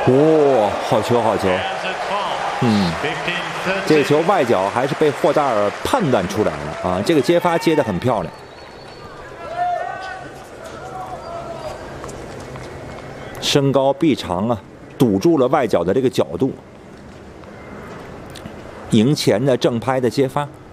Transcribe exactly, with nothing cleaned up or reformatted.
哇，好球，好球！嗯，这个球外角还是被霍达尔判断出来了啊！这个接发接得很漂亮。身高臂长啊，堵住了外角的这个角度，迎前的正拍的接发。